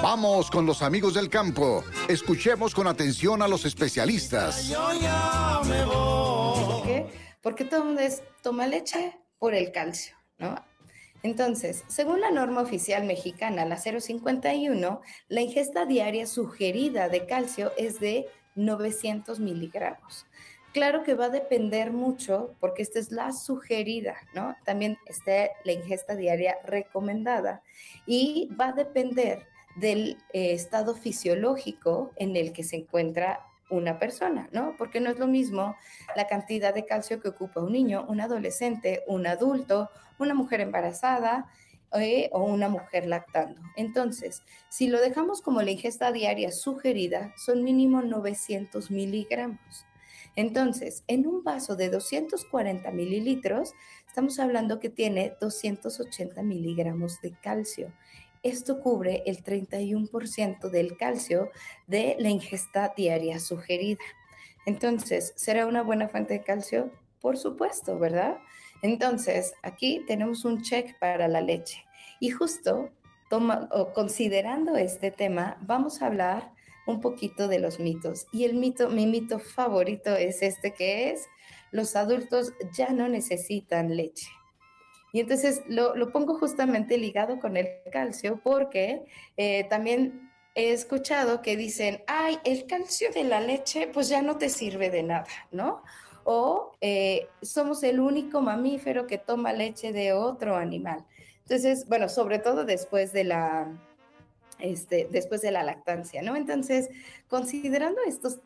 Vamos con los amigos del campo. Escuchemos con atención a los especialistas. ¿Por qué? Porque todo el mundo toma leche por el calcio, ¿no? Entonces, según la norma oficial mexicana, la 051, la ingesta diaria sugerida de calcio es de 900 miligramos. Claro que va a depender mucho, porque esta es la sugerida, ¿no? También está la ingesta diaria recomendada y va a depender del estado fisiológico en el que se encuentra una persona, ¿no? Porque no es lo mismo la cantidad de calcio que ocupa un niño, un adolescente, un adulto, una mujer embarazada o una mujer lactando. Entonces, si lo dejamos como la ingesta diaria sugerida, son mínimo 900 miligramos. Entonces, en un vaso de 240 mililitros, estamos hablando que tiene 280 miligramos de calcio. Esto cubre el 31% del calcio de la ingesta diaria sugerida. Entonces, ¿será una buena fuente de calcio? Por supuesto, ¿verdad? Entonces, aquí tenemos un check para la leche. Y justo considerando este tema, vamos a hablar un poquito de los mitos. Y mi mito favorito es este, que es: los adultos ya no necesitan leche. Y entonces lo pongo justamente ligado con el calcio porque también he escuchado que dicen, ay, el calcio de la leche pues ya no te sirve de nada, ¿no? O somos el único mamífero que toma leche de otro animal. Entonces, bueno, sobre todo después de la lactancia, ¿no? Entonces, considerando estos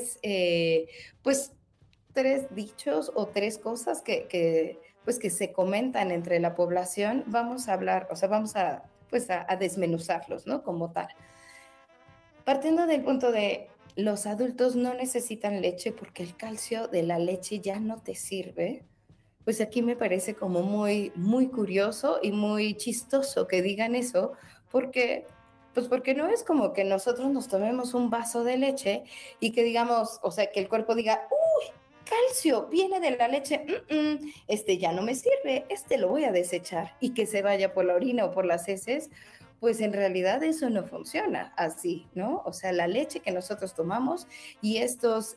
pues, tres dichos o tres cosas pues, que se comentan entre la población, vamos a hablar, o sea, vamos pues, a desmenuzarlos, ¿no? Como tal. Partiendo del punto de los adultos no necesitan leche porque el calcio de la leche ya no te sirve, pues aquí me parece como muy, muy curioso y muy chistoso que digan eso, porque, pues porque no es como que nosotros nos tomemos un vaso de leche y que digamos, o sea, que el cuerpo diga, uy, calcio, viene de la leche, este ya no me sirve, este lo voy a desechar y que se vaya por la orina o por las heces. Pues en realidad eso no funciona así, ¿no? O sea, la leche que nosotros tomamos y estos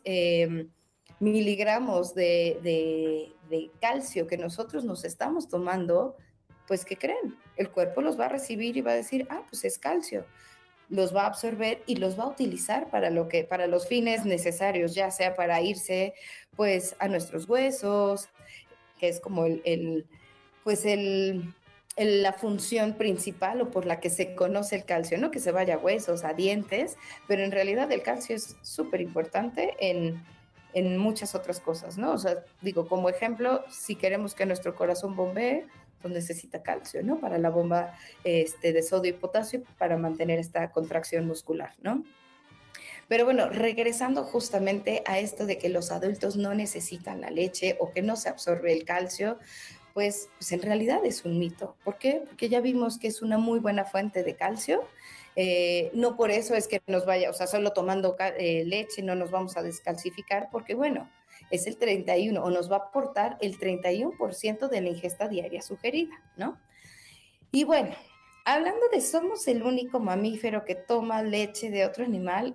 miligramos de calcio que nosotros nos estamos tomando, pues ¿qué creen? El cuerpo los va a recibir y va a decir, ah, pues es calcio. Los va a absorber y los va a utilizar para los fines necesarios, ya sea para irse pues a nuestros huesos, que es como pues la función principal o por la que se conoce el calcio, ¿no? Que se vaya a huesos, a dientes, pero en realidad el calcio es súper importante en muchas otras cosas, ¿no? O sea, digo, como ejemplo, si queremos que nuestro corazón bombee, pues necesita calcio, ¿no? Para la bomba de sodio y potasio para mantener esta contracción muscular, ¿no? Pero bueno, regresando justamente a esto de que los adultos no necesitan la leche o que no se absorbe el calcio, pues en realidad es un mito. ¿Por qué? Porque ya vimos que es una muy buena fuente de calcio. No por eso es que nos vaya, o sea, solo tomando leche no nos vamos a descalcificar, porque bueno, es el 31 o nos va a aportar el 31% de la ingesta diaria sugerida, ¿no? Y bueno, hablando de somos el único mamífero que toma leche de otro animal,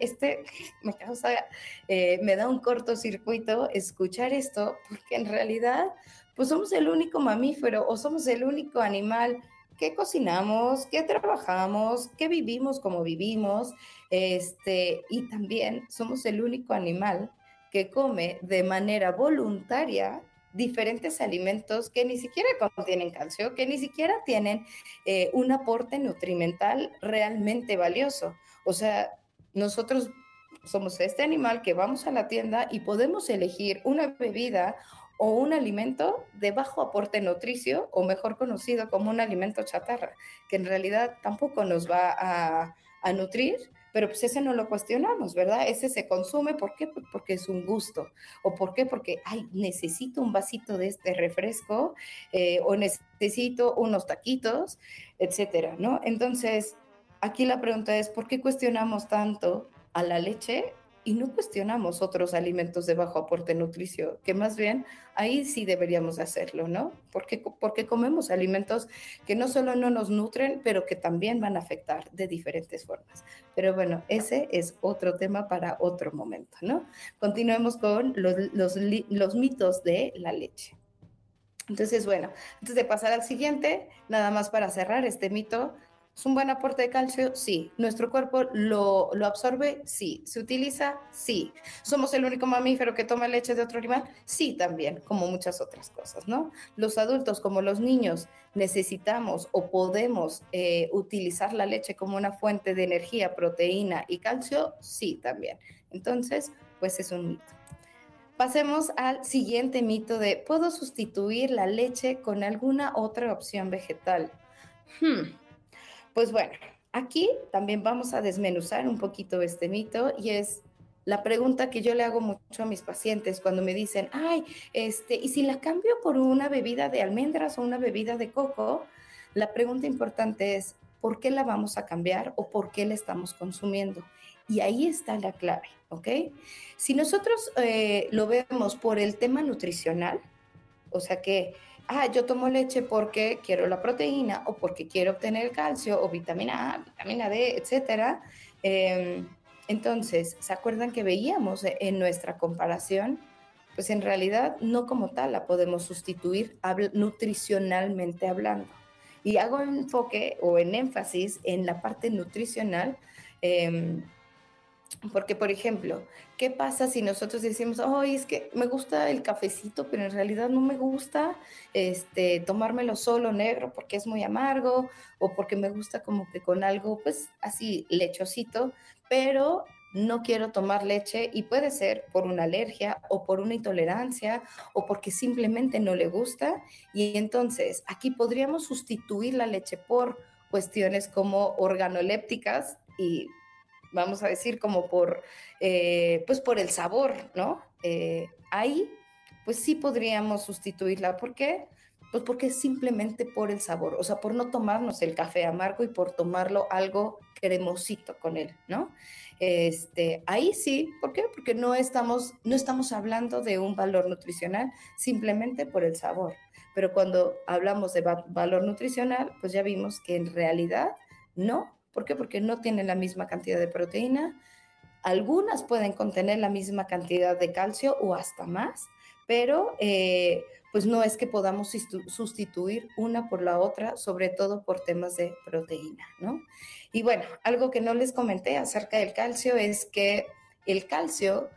me da un cortocircuito escuchar esto, porque en realidad, pues somos el único mamífero o somos el único animal que cocinamos, que trabajamos, que vivimos como vivimos, y también somos el único animal que come de manera voluntaria diferentes alimentos que ni siquiera contienen calcio, que ni siquiera tienen un aporte nutrimental realmente valioso. O sea, nosotros somos este animal que vamos a la tienda y podemos elegir una bebida o un alimento de bajo aporte nutricio, o mejor conocido como un alimento chatarra, que en realidad tampoco nos va a nutrir, pero pues ese no lo cuestionamos, ¿verdad? Ese se consume, ¿por qué? Porque es un gusto. ¿O por qué? Porque, ay, necesito un vasito de este refresco, o necesito unos taquitos, etcétera, ¿no? Entonces, aquí la pregunta es, ¿por qué cuestionamos tanto a la leche y no cuestionamos otros alimentos de bajo aporte nutricio, que más bien ahí sí deberíamos hacerlo, ¿no? Porque comemos alimentos que no solo no nos nutren, pero que también van a afectar de diferentes formas. Pero bueno, ese es otro tema para otro momento, ¿no? Continuemos con los mitos de la leche. Entonces, bueno, antes de pasar al siguiente, nada más para cerrar este mito, ¿es un buen aporte de calcio? Sí. ¿Nuestro cuerpo lo absorbe? Sí. ¿Se utiliza? Sí. ¿Somos el único mamífero que toma leche de otro animal? Sí, también, como muchas otras cosas, ¿no? Los adultos, como los niños, necesitamos o podemos utilizar la leche como una fuente de energía, proteína y calcio? Sí, también. Entonces, pues es un mito. Pasemos al siguiente mito de ¿puedo sustituir la leche con alguna otra opción vegetal? Pues bueno, aquí también vamos a desmenuzar un poquito este mito y es la pregunta que yo le hago mucho a mis pacientes cuando me dicen, ay, ¿y si la cambio por una bebida de almendras o una bebida de coco? La pregunta importante es, ¿por qué la vamos a cambiar o por qué la estamos consumiendo? Y ahí está la clave, ¿ok? Si nosotros lo vemos por el tema nutricional, o sea que, yo tomo leche porque quiero la proteína o porque quiero obtener el calcio o vitamina A, vitamina D, etcétera. Entonces, ¿se acuerdan que veíamos en nuestra comparación? Pues en realidad no como tal la podemos sustituir nutricionalmente hablando. Y hago enfoque o en énfasis en la parte nutricional, porque, por ejemplo, ¿qué pasa si nosotros decimos, ay, es que me gusta el cafecito, pero en realidad no me gusta tomármelo solo negro porque es muy amargo o porque me gusta como que con algo, pues así, lechosito, pero no quiero tomar leche y puede ser por una alergia o por una intolerancia o porque simplemente no le gusta? Y entonces aquí podríamos sustituir la leche por cuestiones como organolépticas y vamos a decir como pues por el sabor, ¿no? Ahí, pues sí podríamos sustituirla. ¿Por qué? Pues porque es simplemente por el sabor, o sea, por no tomarnos el café amargo y por tomarlo algo cremosito con él, ¿no? Ahí sí, ¿por qué? Porque no estamos hablando de un valor nutricional simplemente por el sabor. Pero cuando hablamos de valor nutricional, pues ya vimos que en realidad no. ¿Por qué? Porque no tienen la misma cantidad de proteína. Algunas pueden contener la misma cantidad de calcio o hasta más, pero pues no es que podamos sustituir una por la otra, sobre todo por temas de proteína, ¿no? Y bueno, algo que no les comenté acerca del calcio es que el calcio,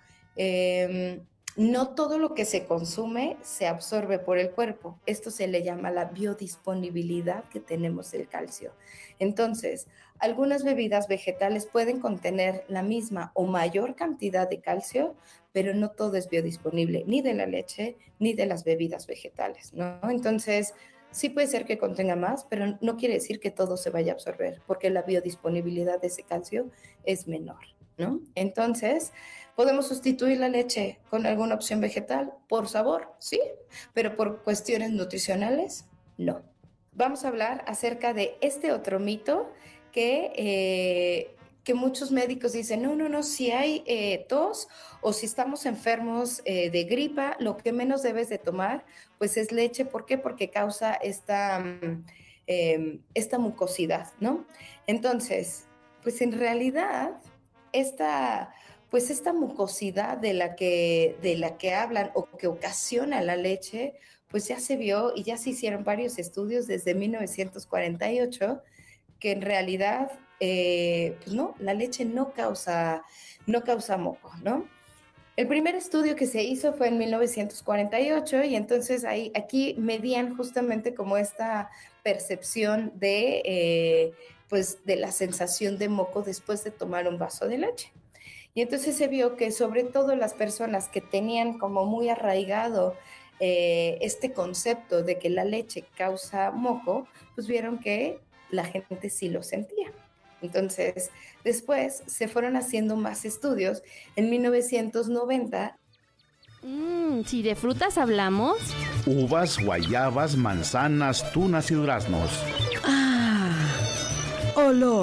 no todo lo que se consume se absorbe por el cuerpo. Esto se le llama la biodisponibilidad que tenemos del calcio. Entonces, algunas bebidas vegetales pueden contener la misma o mayor cantidad de calcio, pero no todo es biodisponible, ni de la leche, ni de las bebidas vegetales, ¿no? Entonces, sí puede ser que contenga más, pero no quiere decir que todo se vaya a absorber, porque la biodisponibilidad de ese calcio es menor, ¿no? Entonces, ¿podemos sustituir la leche con alguna opción vegetal? Por sabor, sí, pero por cuestiones nutricionales, no. Vamos a hablar acerca de este otro mito que muchos médicos dicen, no, si hay tos o si estamos enfermos de gripa, lo que menos debes de tomar, pues es leche. ¿Por qué? Porque causa esta mucosidad, ¿no? Entonces, pues en realidad, esta mucosidad de la que hablan o que ocasiona la leche, pues ya se vio y ya se hicieron varios estudios desde 1948 que en realidad, pues no, la leche no causa moco, ¿no? El primer estudio que se hizo fue en 1948 y entonces aquí medían justamente como esta percepción pues de la sensación de moco después de tomar un vaso de leche. Y entonces se vio que sobre todo las personas que tenían como muy arraigado este concepto de que la leche causa moco, pues vieron que la gente sí lo sentía. Entonces, después se fueron haciendo más estudios. En 1990... si de frutas hablamos... Uvas, guayabas, manzanas, tunas y duraznos. Olor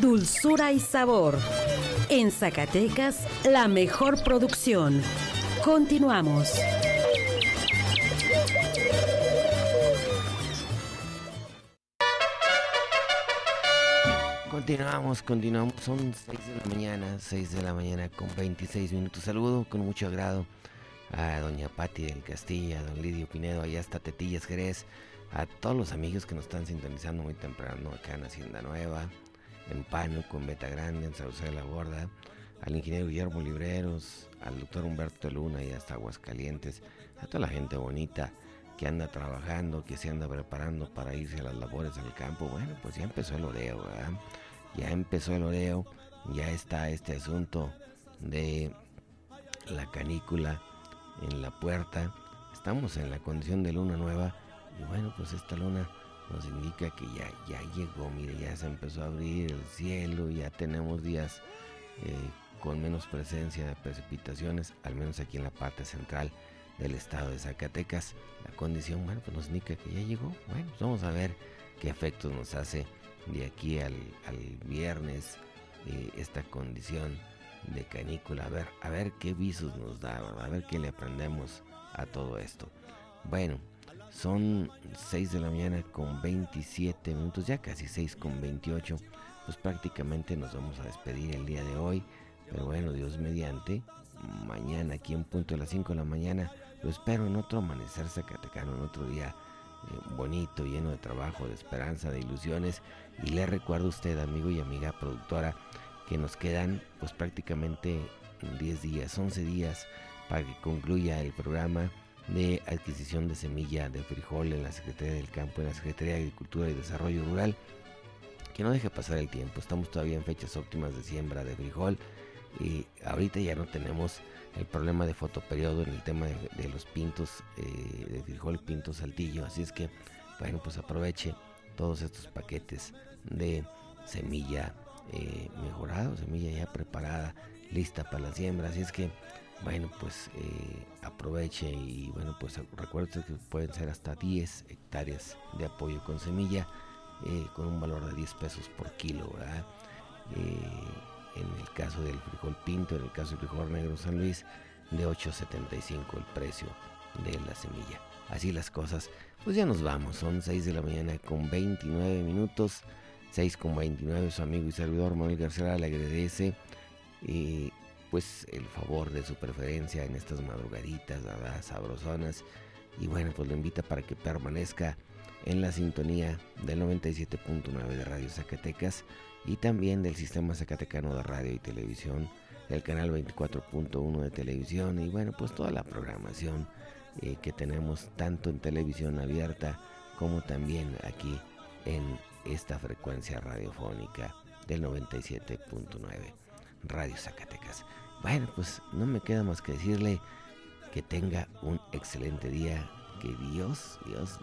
dulzura y sabor. En Zacatecas, la mejor producción. Continuamos. Continuamos, son 6 de la mañana con 26 minutos. Saludo con mucho agrado a doña Pati del Castillo, a don Lidio Pinedo, allá hasta Tetillas, Jerez, a todos los amigos que nos están sintonizando muy temprano acá en Hacienda Nueva, en Pánuco, en Beta Grande, en Sauce de la Borda, al ingeniero Guillermo Libreros, al doctor Humberto Luna y hasta Aguascalientes, a toda la gente bonita que anda trabajando, que se anda preparando para irse a las labores del campo. Bueno, pues ya empezó el oreo, ¿verdad? Ya empezó el oreo, ya está este asunto de la canícula en la puerta. Estamos en la condición de luna nueva y bueno, pues esta luna nos indica que ya llegó, mire, ya se empezó a abrir el cielo, ya tenemos días con menos presencia de precipitaciones, al menos aquí en la parte central del estado de Zacatecas. La condición, bueno, pues nos indica que ya llegó. Bueno, pues vamos a ver qué efectos nos hace de aquí al viernes esta condición de canícula, a ver qué visos nos da, a ver qué le aprendemos a todo esto. Bueno, son 6 de la mañana con 27 minutos, ya casi 6 con 28, pues prácticamente nos vamos a despedir el día de hoy, pero bueno, Dios mediante, mañana aquí en punto de las 5 de la mañana, lo espero en otro amanecer zacatecano, en otro día bonito, lleno de trabajo, de esperanza, de ilusiones. Y le recuerdo a usted, amigo y amiga productora, que nos quedan pues prácticamente 10 días, 11 días para que concluya el programa de adquisición de semilla de frijol en la Secretaría del Campo, en la Secretaría de Agricultura y Desarrollo Rural. Que no deje pasar el tiempo, estamos todavía en fechas óptimas de siembra de frijol y ahorita ya no tenemos el problema de fotoperiodo en el tema de los pintos de frijol, pinto saltillo, así es que bueno, pues aproveche todos estos paquetes de semilla mejorada, semilla ya preparada, lista para la siembra, así es que bueno, pues aproveche y bueno, pues recuerde que pueden ser hasta 10 hectáreas de apoyo con semilla con un valor de 10 pesos por kilo, ¿verdad? En el caso del frijol pinto, en el caso del frijol negro San Luis, de 8.75 el precio de la semilla. Así las cosas, pues ya nos vamos, son 6 de la mañana con 29 minutos, 6 con 29, su amigo y servidor Manuel García le agradece pues el favor de su preferencia en estas madrugaditas, ¿verdad? Sabrosonas, y bueno, pues lo invita para que permanezca en la sintonía del 97.9 de Radio Zacatecas y también del Sistema Zacatecano de Radio y Televisión, del canal 24.1 de televisión y bueno, pues toda la programación que tenemos tanto en televisión abierta como también aquí en esta frecuencia radiofónica del 97.9 Radio Zacatecas. Bueno, pues no me queda más que decirle que tenga un excelente día, que Dios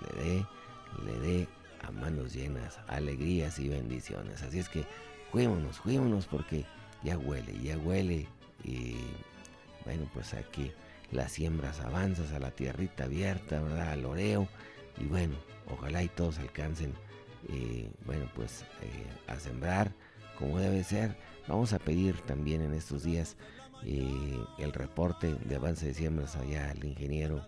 le dé a manos llenas alegrías y bendiciones. Así es que cuímonos porque ya huele y bueno, pues aquí las siembras avanzan a la tierrita abierta, ¿verdad? Al oreo y bueno, ojalá y todos alcancen bueno, pues a sembrar como debe ser. Vamos a pedir también en estos días el reporte de avance de siembras allá al ingeniero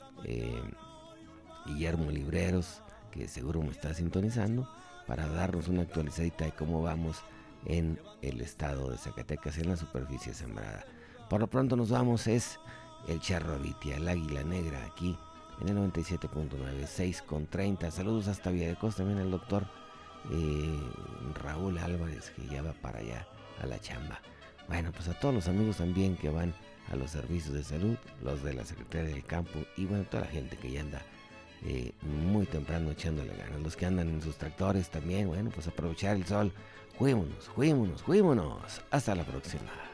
Guillermo Libreros, que seguro me está sintonizando, para darnos una actualizadita de cómo vamos en el estado de Zacatecas en la superficie sembrada. Por lo pronto nos vamos, es el Charro Avitia, el Águila Negra, aquí en el 97.9, 6 con 30. Saludos hasta Villaricos, también el doctor Raúl Álvarez, que ya va para allá a la chamba. Bueno, pues a todos los amigos también que van a los servicios de salud, los de la Secretaría del Campo y bueno, toda la gente que ya anda muy temprano echándole ganas, los que andan en sus tractores también, bueno, pues aprovechar el sol. Cuímonos. Hasta la próxima.